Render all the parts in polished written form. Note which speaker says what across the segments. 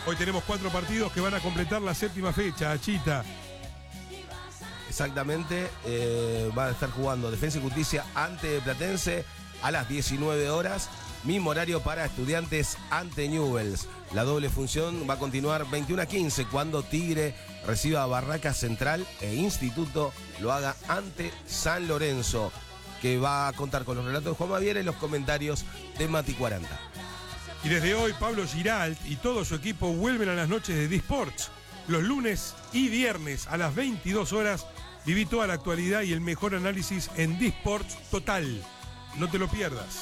Speaker 1: Hoy tenemos 4 partidos que van a completar la 7ª fecha, Achita.
Speaker 2: Exactamente, va a estar jugando Defensa y Justicia ante Platense a las 19 horas. Mismo horario para Estudiantes ante Newell's. La doble función va a continuar 21:15 cuando Tigre reciba a Barracas Central e Instituto lo haga ante San Lorenzo, que va a contar con los relatos de Juan Baviera y los comentarios de Mati 40.
Speaker 1: Y desde hoy Pablo Giralt y todo su equipo vuelven a las noches de D-Sports. Los lunes y viernes a las 22 horas viví toda la actualidad y el mejor análisis en D-Sports Total. No te lo pierdas.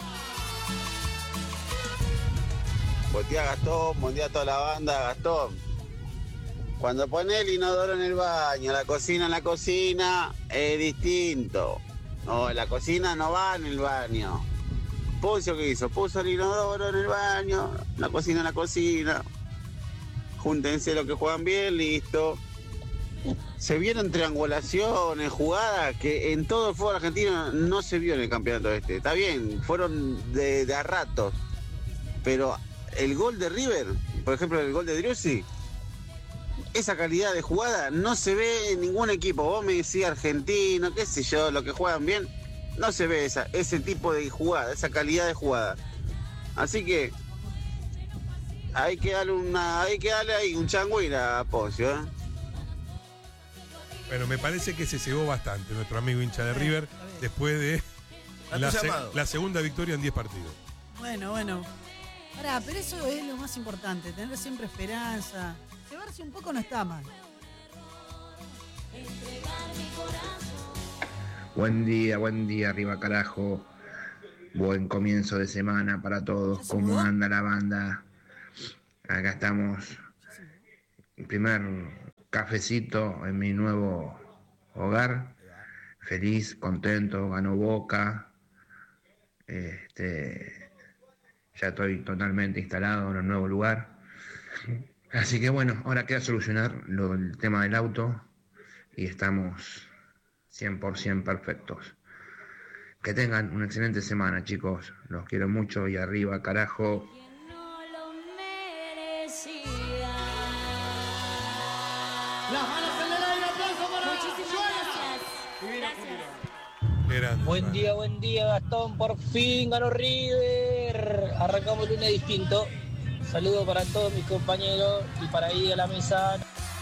Speaker 3: Buen día, Gastón, buen día a toda la banda, Gastón. Cuando pone el inodoro en el baño, la cocina en la cocina, es distinto. No, la cocina no va en el baño. Poncio, ¿qué hizo? Puso el inodoro en el baño, la cocina en la cocina. Júntense los que juegan bien, listo. Se vieron triangulaciones, jugadas que en todo el fútbol argentino no se vio en el campeonato este. Está bien, fueron de a ratos. Pero el gol de River, por ejemplo el gol de Driussi, esa calidad de jugada no se ve en ningún equipo. Vos me decís argentino, qué sé yo, los que juegan bien, no se ve ese tipo de jugada, esa calidad de jugada. Así que hay que darle ahí un changüín a Poncio, ¿eh?
Speaker 1: Bueno, me parece que se cebó bastante nuestro amigo hincha de River después de la segunda victoria en 10 partidos.
Speaker 4: Bueno. Pará, pero eso es lo más importante, tener siempre esperanza. Cebarse un poco no está mal.
Speaker 5: Buen día, arriba carajo. Buen comienzo de semana para todos. ¿Cómo anda la banda? Acá estamos. Primer cafecito en mi nuevo hogar. Feliz, contento, ganó Boca. Ya estoy totalmente instalado en un nuevo lugar. Así que bueno, ahora queda solucionar el tema del auto y estamos 100% perfectos. Que tengan una excelente semana, chicos. Los quiero mucho y arriba, carajo.
Speaker 6: Buen día, Gastón. Por fin ganó River. Arrancamos lunes distinto. Saludos para todos mis compañeros y para ir a la mesa.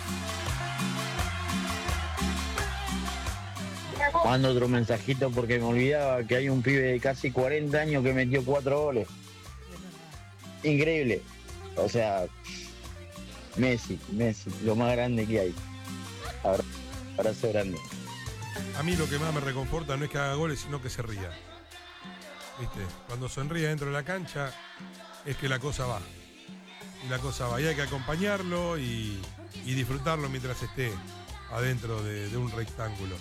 Speaker 7: Mando otro mensajito porque me olvidaba que hay un pibe de casi 40 años que metió 4 goles. Increíble. O sea, Messi, lo más grande que hay. Abrazo grande.
Speaker 1: A mí lo que más me reconforta no es que haga goles, sino que se ría. ¿Viste? Cuando sonríe dentro de la cancha es que la cosa va. Y la cosa va. Y hay que acompañarlo y disfrutarlo mientras esté adentro de un rectángulo.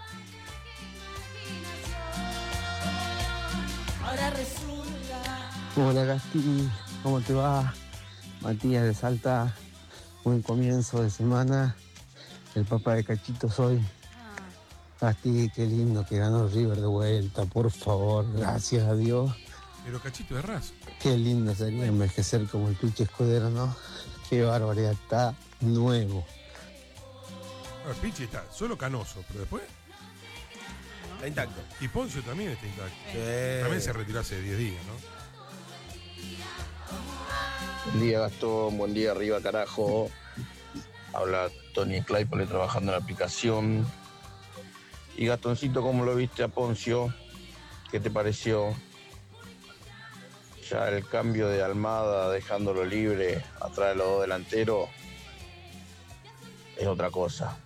Speaker 4: Ahora resulta.
Speaker 8: Hola Gasti, ¿cómo te va? Matías de Salta, buen comienzo de semana. El papá de Cachito soy. Gasti, qué lindo que ganó River de vuelta, por favor, gracias a Dios.
Speaker 1: Pero Cachito es raso.
Speaker 8: Qué lindo sería envejecer como el Pichi Escudero, ¿no? Qué barbaridad, está nuevo.
Speaker 1: No, el Pichi está solo canoso, pero después
Speaker 2: Está intacto.
Speaker 1: Y Poncio también está intacto.
Speaker 2: Sí.
Speaker 1: También se retiró hace 10 días, ¿no?
Speaker 9: Buen día, Gastón. Buen día, arriba, carajo. Habla Tony Claypole trabajando en la aplicación. Y Gastoncito, ¿cómo lo viste a Poncio? ¿Qué te pareció? Ya el cambio de Almada dejándolo libre atrás de los dos delanteros es otra cosa.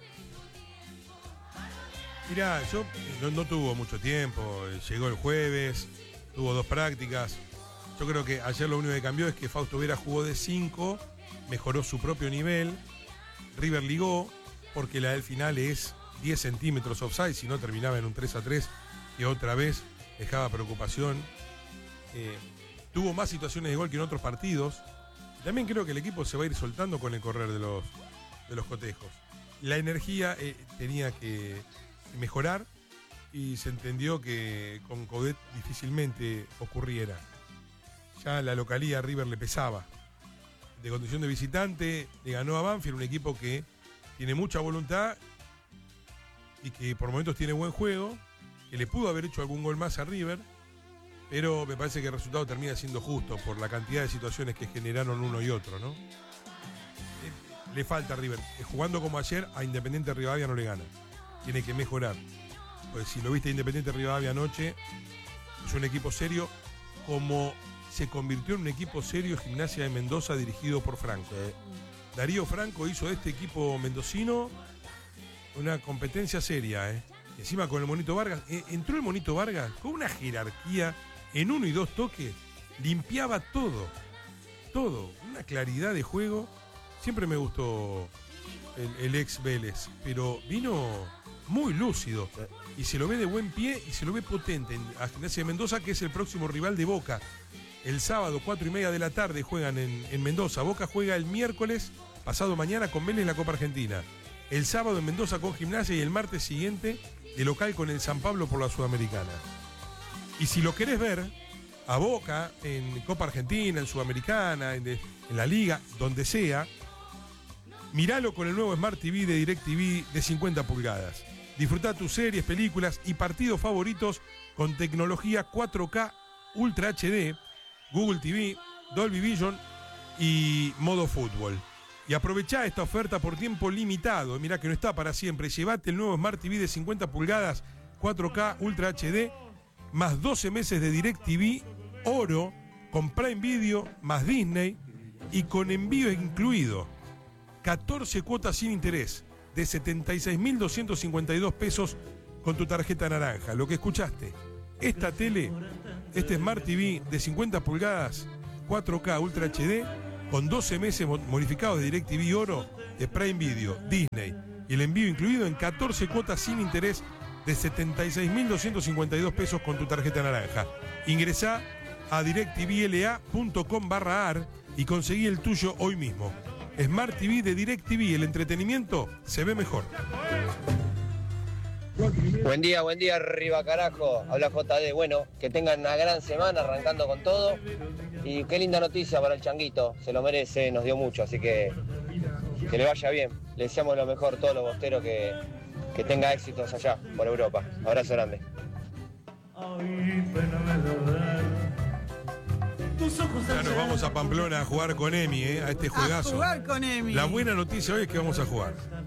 Speaker 1: Mirá, yo no tuvo mucho tiempo, llegó el jueves, tuvo 2 prácticas. Yo creo que ayer lo único que cambió es que Fausto Vera jugó de 5, mejoró su propio nivel, River ligó, porque la del final es 10 centímetros offside, si no terminaba en un 3-3, que otra vez dejaba preocupación. Tuvo más situaciones de gol que en otros partidos. También creo que el equipo se va a ir soltando con el correr de los cotejos. La energía tenía que mejorar y se entendió que con Coudet difícilmente ocurriera. Ya la localía a River le pesaba. de condición de visitante, le ganó a Banfield, un equipo que tiene mucha voluntad y que por momentos tiene buen juego, que le pudo haber hecho algún gol más a River, pero me parece que el resultado termina siendo justo por la cantidad de situaciones que generaron uno y otro, ¿no? Le falta a River. Jugando como ayer, a Independiente Rivadavia no le gana. Tiene que mejorar. Pues si lo viste a Independiente Rivadavia anoche, es un equipo serio, como se convirtió en un equipo serio Gimnasia de Mendoza dirigido por Franco. Darío Franco hizo de este equipo mendocino una competencia seria, Encima con el Monito Vargas. Entró el Monito Vargas con una jerarquía en 1 y 2 toques. Limpiaba todo. Todo. Una claridad de juego. Siempre me gustó el ex Vélez, pero vino muy lúcido. Y se lo ve de buen pie y se lo ve potente a Gimnasia de Mendoza, que es el próximo rival de Boca. El sábado, 4:30 de la tarde, juegan en Mendoza. Boca juega el miércoles, pasado mañana, con Vélez en la Copa Argentina. El sábado en Mendoza con Gimnasia y el martes siguiente de local con el San Pablo por la Sudamericana. Y si lo querés ver, a Boca en Copa Argentina, en Sudamericana, en la Liga, donde sea, miralo con el nuevo Smart TV de DirecTV de 50 pulgadas. Disfrutá tus series, películas y partidos favoritos con tecnología 4K Ultra HD, Google TV, Dolby Vision y modo fútbol. Y aprovechá esta oferta por tiempo limitado. Mirá que no está para siempre. Llévate el nuevo Smart TV de 50 pulgadas 4K Ultra HD más 12 meses de DirecTV Oro con Prime Video más Disney y con envío incluido. 14 cuotas sin interés de 76.252 pesos con tu tarjeta naranja. Lo que escuchaste, esta tele, este Smart TV de 50 pulgadas 4K Ultra HD con 12 meses modificados de DirecTV Oro, de Prime Video, Disney y el envío incluido en 14 cuotas sin interés de 76.252 pesos con tu tarjeta naranja. Ingresá a directvla.com/ar y conseguí el tuyo hoy mismo. Smart TV de DirecTV, el entretenimiento se ve mejor.
Speaker 10: Buen día, arriba carajo. Habla JD. Bueno, que tengan una gran semana arrancando con todo. Y qué linda noticia para el Changuito. Se lo merece, nos dio mucho, así que le vaya bien. Le deseamos lo mejor a todos los bosteros, que tenga éxitos allá por Europa. Abrazo grande.
Speaker 1: Ya nos vamos a Pamplona a jugar con Emi, a este juegazo.
Speaker 4: A jugar con Emi.
Speaker 1: La buena noticia hoy es que vamos a jugar.